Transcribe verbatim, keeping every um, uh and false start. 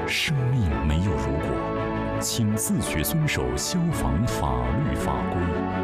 生命没有如果，请自觉遵守消防法律法规。